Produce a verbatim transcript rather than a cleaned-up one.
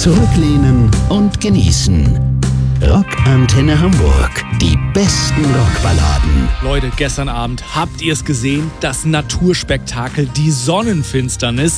Zurücklehnen und genießen. Rockantenne Hamburg. Die besten Rockballaden. Leute, gestern Abend habt ihr es gesehen? Das Naturspektakel, die Sonnenfinsternis.